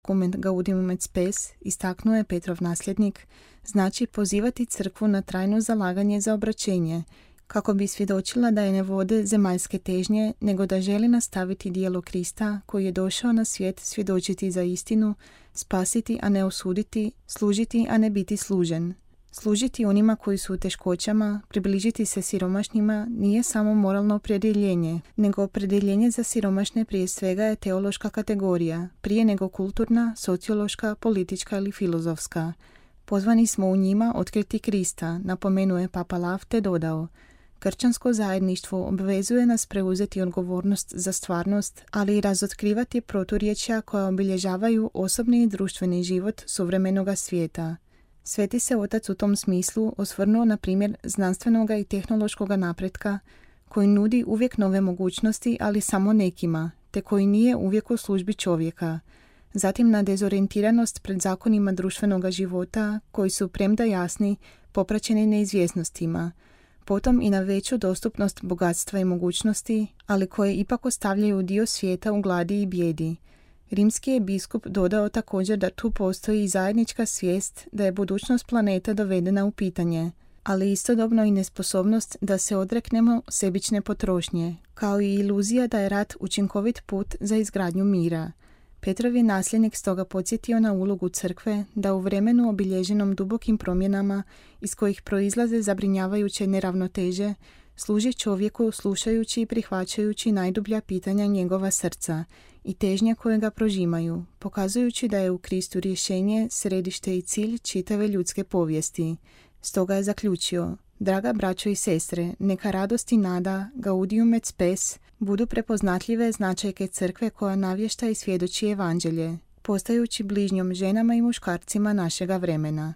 dokument Gaudium et Spes, istaknuo je Petrov nasljednik, znači pozivati crkvu na trajno zalaganje za obraćenje, kako bi svjedočila da je ne vode zemaljske težnje, nego da želi nastaviti djelo Krista koji je došao na svijet svjedočiti za istinu, spasiti, a ne osuditi, služiti, a ne biti služen. Služiti onima koji su u teškoćama, približiti se siromašnima nije samo moralno opredjeljenje, nego opredjeljenje za siromašne prije svega je teološka kategorija, prije nego kulturna, sociološka, politička ili filozofska. Pozvani smo u njima otkriti Krista, napomenuo je Papa Lav te dodao: kršćansko zajedništvo obvezuje nas preuzeti odgovornost za stvarnost, ali i razotkrivati proturječja koja obilježavaju osobni i društveni život suvremenoga svijeta. Sveti se otac u tom smislu osvrnuo na primjer znanstvenoga i tehnološkoga napretka, koji nudi uvijek nove mogućnosti, ali samo nekima, te koji nije uvijek u službi čovjeka. Zatim na dezorijentiranost pred zakonima društvenoga života, koji su premda jasni, popraćeni neizvjesnostima. Potom i na veću dostupnost bogatstva i mogućnosti, ali koje ipak ostavljaju dio svijeta u gladi i bijedi. Rimski je biskup dodao također da tu postoji i zajednička svijest da je budućnost planeta dovedena u pitanje, ali istodobno i nesposobnost da se odreknemo sebične potrošnje, kao i iluzija da je rat učinkovit put za izgradnju mira. Petrov je nasljednik stoga podsjetio na ulogu crkve da u vremenu obilježenom dubokim promjenama iz kojih proizlaze zabrinjavajuće neravnoteže, služi čovjeku slušajući i prihvaćajući najdublja pitanja njegova srca i težnje koje ga prožimaju, pokazujući da je u Kristu rješenje, središte i cilj čitave ljudske povijesti. Stoga je zaključio: draga braćo i sestre, neka radost i nada, Gaudium et Spes, budu prepoznatljive značajke crkve koja navješta i svjedoči evanđelje, postajući bližnjom ženama i muškarcima našega vremena.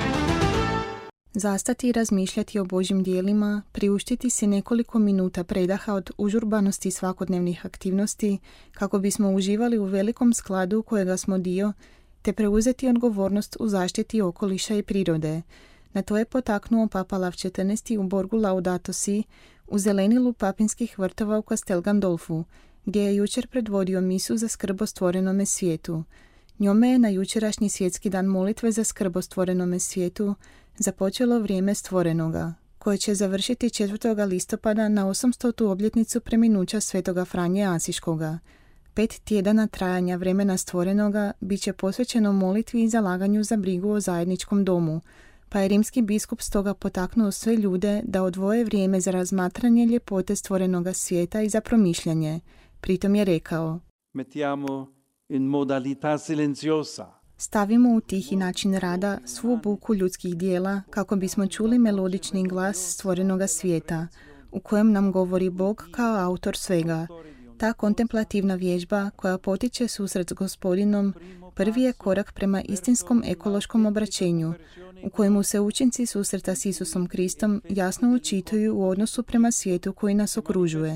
Zastati i razmišljati o Božjim djelima, priuštiti si nekoliko minuta predaha od užurbanosti svakodnevnih aktivnosti kako bismo uživali u velikom skladu kojega smo dio, te preuzeti odgovornost u zaštiti okoliša i prirode. Na to je potaknuo Papa Lav XIV u Borgu Laudato Si u zelenilu papinskih vrtova u Castel Gandolfu, gdje je jučer predvodio misu za skrb o stvorenome svijetu. Njome je na jučerašnji svjetski dan molitve za skrb o stvorenome svijetu započelo vrijeme stvorenoga, koje će završiti 4. listopada na 800. obljetnicu preminuća svetoga Franje Asiškoga. 5 tjedana trajanja vremena stvorenoga bit će posvećeno molitvi i zalaganju za brigu o zajedničkom domu, pa je rimski biskup stoga potaknuo sve ljude da odvoje vrijeme za razmatranje ljepote stvorenoga svijeta i za promišljanje. Pritom je rekao: mettiamo in modalità silenziosa. Stavimo u tihi način rada svu buku ljudskih dijela kako bismo čuli melodični glas stvorenoga svijeta, u kojem nam govori Bog kao autor svega. Ta kontemplativna vježba koja potiče susret s Gospodinom prvi je korak prema istinskom ekološkom obraćenju, u kojemu se učinci susreta s Isusom Kristom jasno učituju u odnosu prema svijetu koji nas okružuje.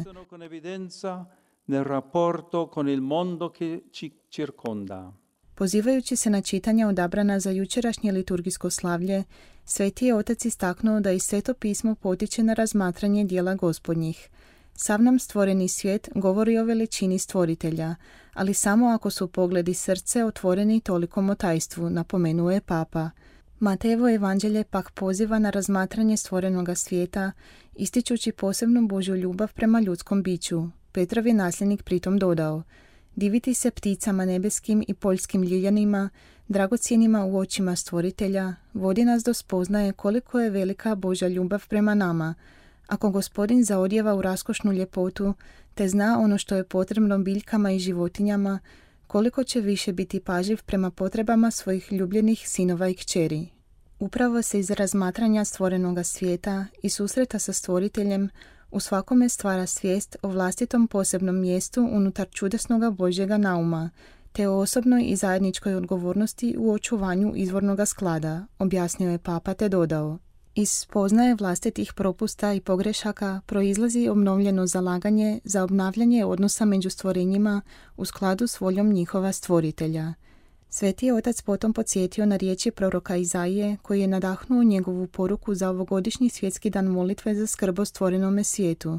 Pozivajući se na čitanja odabrana za jučerašnje liturgijsko slavlje, Sveti je Otac istaknuo da i Sveto pismo potiče na razmatranje djela Gospodnjih. Sav nam stvoreni svijet govori o veličini stvoritelja, ali samo ako su pogledi srce otvoreni tolikom otajstvu, napomenuo je Papa. Matejevo evanđelje pak poziva na razmatranje stvorenoga svijeta, ističući posebnu Božju ljubav prema ljudskom biću. Petrov je nasljednik pritom dodao: diviti se pticama nebeskim i poljskim ljiljanima, dragocjenima u očima stvoritelja, vodi nas do spoznaje koliko je velika Božja ljubav prema nama. Ako Gospodin zaodjeva u raskošnu ljepotu, te zna ono što je potrebno biljkama i životinjama, koliko će više biti pažljiv prema potrebama svojih ljubljenih sinova i kćeri. Upravo se iz razmatranja stvorenoga svijeta i susreta sa stvoriteljem u svakome stvara svijest o vlastitom posebnom mjestu unutar čudesnoga Božjega nauma, te o osobnoj i zajedničkoj odgovornosti u očuvanju izvornoga sklada, objasnio je Papa te dodao: iz spoznaje vlastitih propusta i pogrešaka proizlazi obnovljeno zalaganje za obnavljanje odnosa među stvorenjima u skladu s voljom njihova stvoritelja. Sveti je Otac potom podsjetio na riječi proroka Izaije, koji je nadahnuo njegovu poruku za ovogodišnji svjetski dan molitve za skrb o stvorenome svijetu.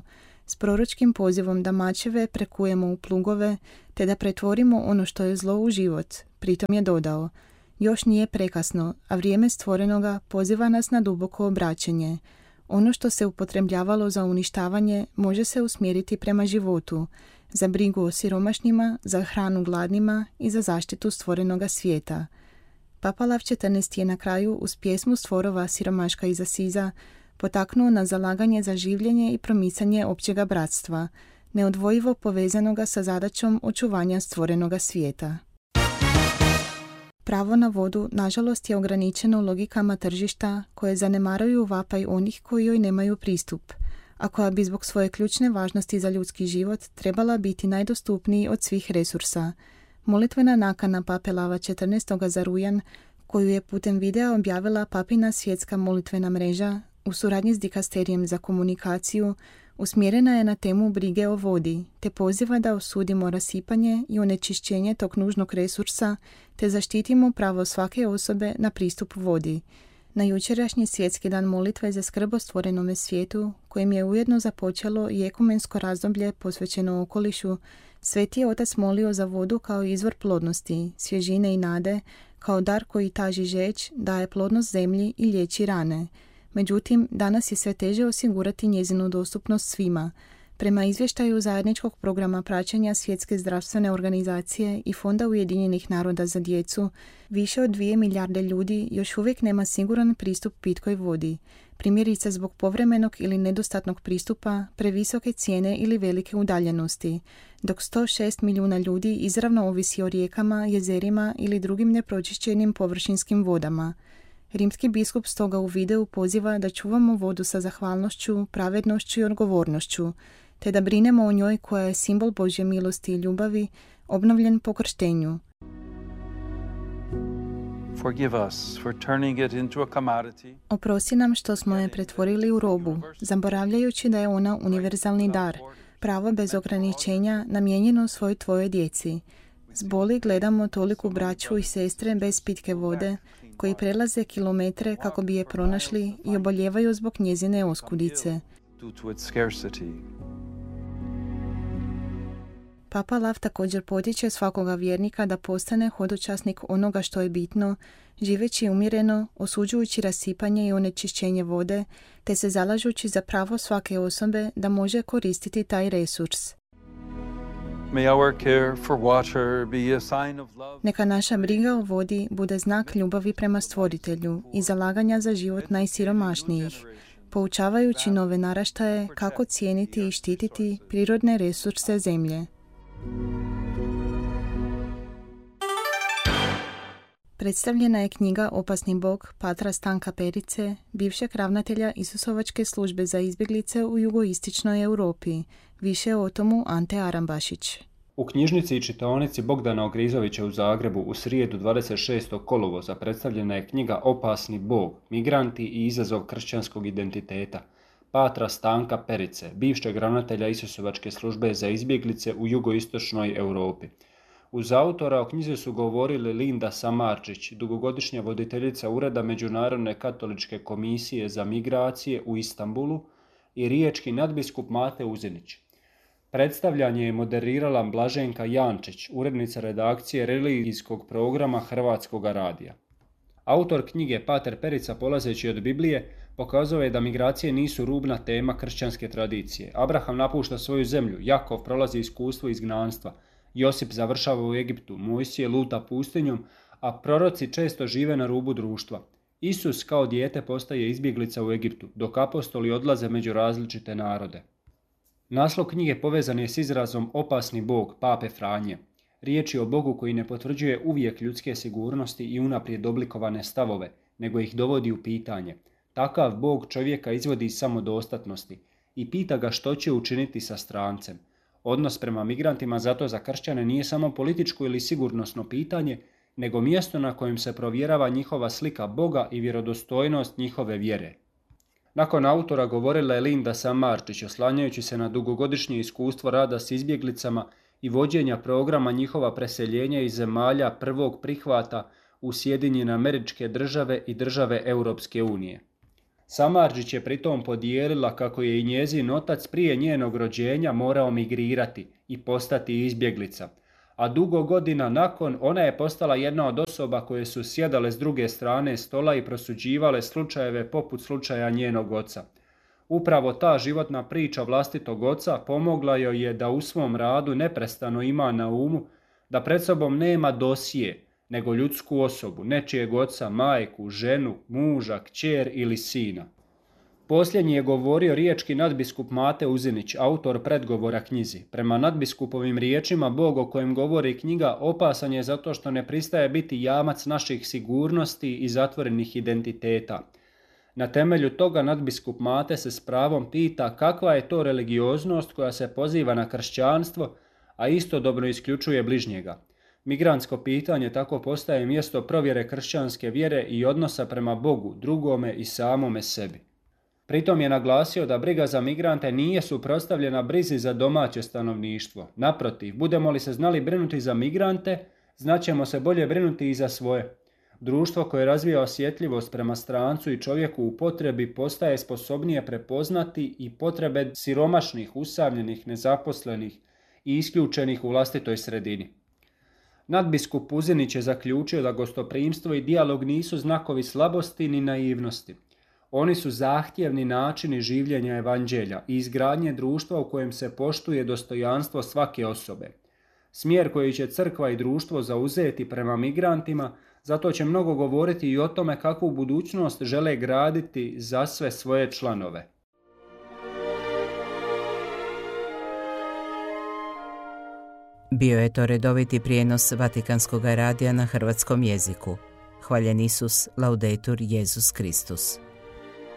s proročkim pozivom da mačeve prekujemo u plugove, te da pretvorimo ono što je zlo u život. Pritom je dodao: još nije prekasno, a vrijeme stvorenoga poziva nas na duboko obraćenje. Ono što se upotrebljavalo za uništavanje može se usmjeriti prema životu, za brigu o siromašnima, za hranu gladnima i za zaštitu stvorenoga svijeta. Papa Lav XIV je na kraju uz pjesmu Stvorova siromaška iz Asiza potaknuo na zalaganje za življenje i promicanje općega bratstva, neodvojivo povezanoga sa zadaćom očuvanja stvorenoga svijeta. Pravo na vodu, nažalost, je ograničeno logikama tržišta koje zanemaruju vapaj onih koji joj nemaju pristup, a koja bi zbog svoje ključne važnosti za ljudski život trebala biti najdostupniji od svih resursa. Molitvena nakana Pape Lava XIV za rujan, koju je putem videa objavila Papina svjetska molitvena mreža u suradnji s Dikasterijem za komunikaciju, usmjerena je na temu brige o vodi, te poziva da osudimo rasipanje i onečišćenje tog nužnog resursa, te zaštitimo pravo svake osobe na pristup vodi. Na jučerašnji svjetski dan molitve za skrb o stvorenome svijetu, kojim je ujedno započelo i ekumensko razdoblje posvećeno okolišu, Sveti je Otac molio za vodu kao izvor plodnosti, svježine i nade, kao dar koji taži žeđ, daje plodnost zemlji i liječi rane. Međutim, danas je sve teže osigurati njezinu dostupnost svima. Prema izvještaju zajedničkog programa praćenja Svjetske zdravstvene organizacije i Fonda Ujedinjenih naroda za djecu, više od 2 milijarde ljudi još uvijek nema siguran pristup pitkoj vodi, primjerice zbog povremenog ili nedostatnog pristupa, previsoke cijene ili velike udaljenosti, dok 106 milijuna ljudi izravno ovisi o rijekama, jezerima ili drugim nepročišćenim površinskim vodama. Rimski biskup stoga u videu poziva da čuvamo vodu sa zahvalnošću, pravednošću i odgovornošću, te da brinemo o njoj koja je simbol Božje milosti i ljubavi, obnovljen po krštenju. Forgive us for turning it into a commodity. Oprosti nam što smo je pretvorili u robu, zaboravljajući da je ona univerzalni dar, pravo bez ograničenja namijenjeno svoj tvojoj djeci. S boli gledamo toliku braću i sestre bez pitke vode, koji prelaze kilometre kako bi je pronašli i oboljevaju zbog njezine oskudice. Papa Lav također potiče svakoga vjernika da postane hodočasnik onoga što je bitno, živeći umjereno, osuđujući rasipanje i onečišćenje vode, te se zalažući za pravo svake osobe da može koristiti taj resurs. Neka naša briga o vodi bude znak ljubavi prema Stvoritelju i zalaganja za život najsiromašnijih, poučavajući nove naraštaje kako cijeniti i štititi prirodne resurse zemlje. Predstavljena je knjiga Opasni Bog patra Stanka Perice, bivšeg ravnatelja Isusovačke službe za izbjeglice u jugoistočnoj Europi. Više o tomu Ante Arambašić. U knjižnici i čitaonici Bogdana Ogrizovića u Zagrebu u srijedu 26. kolovoza predstavljena je knjiga Opasni Bog, migranti i izazov kršćanskog identiteta, patra Stanka Perice, bivšeg ravnatelja Isusovačke službe za izbjeglice u jugoistočnoj Europi. Uz autora o knjizi su govorili Linda Samarčić, dugogodišnja voditeljica Ureda Međunarodne katoličke komisije za migracije u Istanbulu, i riječki nadbiskup Mate Uzinić. Predstavljanje je moderirala Blaženka Jančić, urednica redakcije religijskog programa Hrvatskog radija. Autor knjige Pater Perica, polazeći od Biblije, pokazao je da migracije nisu rubna tema kršćanske tradicije. Abraham napušta svoju zemlju, Jakov prolazi iskustvo izgnanstva, Josip završava u Egiptu, Mojsije luta pustinjom, a proroci često žive na rubu društva. Isus kao dijete postaje izbjeglica u Egiptu, dok apostoli odlaze među različite narode. Naslov knjige povezan je s izrazom Opasni Bog Pape Franje. Riječ je o Bogu koji ne potvrđuje uvijek ljudske sigurnosti i unaprijed oblikovane stavove, nego ih dovodi u pitanje. Takav Bog čovjeka izvodi iz samodostatnosti i pita ga što će učiniti sa strancem. Odnos prema migrantima zato za kršćane nije samo političko ili sigurnosno pitanje, nego mjesto na kojem se provjerava njihova slika Boga i vjerodostojnost njihove vjere. Nakon autora govorila je Linda Samarčić, oslanjajući se na dugogodišnje iskustvo rada s izbjeglicama i vođenja programa njihova preseljenja iz zemalja prvog prihvata u Sjedinjene Američke Države i države Europske unije. Samardžić je pritom podijelila kako je i njezin otac prije njenog rođenja morao migrirati i postati izbjeglica, a dugo godina nakon ona je postala jedna od osoba koje su sjedale s druge strane stola i prosuđivale slučajeve poput slučaja njenog oca. Upravo ta životna priča vlastitog oca pomogla joj je da u svom radu neprestano ima na umu da pred sobom nema dosije, nego ljudsku osobu, nečijeg oca, majku, ženu, muža, kćer ili sina. Posljednji je govorio riječki nadbiskup Mate Uzinić, autor predgovora knjizi. Prema nadbiskupovim riječima, Bog o kojem govori knjiga opasan je zato što ne pristaje biti jamac naših sigurnosti i zatvorenih identiteta. Na temelju toga nadbiskup Mate se s pravom pita kakva je to religioznost koja se poziva na kršćanstvo, a istodobno isključuje bližnjega. Migrantsko pitanje tako postaje mjesto provjere kršćanske vjere i odnosa prema Bogu, drugome i samome sebi. Pritom je naglasio da briga za migrante nije suprotstavljena brizi za domaće stanovništvo. Naprotiv, budemo li se znali brinuti za migrante, znaćemo se bolje brinuti i za svoje. Društvo koje razvija osjetljivost prema strancu i čovjeku u potrebi postaje sposobnije prepoznati i potrebe siromašnih, usamljenih, nezaposlenih i isključenih u vlastitoj sredini. Nadbiskup Uzinić je zaključio da gostoprimstvo i dijalog nisu znakovi slabosti ni naivnosti. Oni su zahtjevni načini življenja evanđelja i izgradnje društva u kojem se poštuje dostojanstvo svake osobe. Smjer koji će crkva i društvo zauzeti prema migrantima, zato će mnogo govoriti i o tome kakvu budućnost žele graditi za sve svoje članove. Bio je to redoviti prijenos Vatikanskog radija na hrvatskom jeziku. Hvaljen Isus, laudetur Jesus Kristus.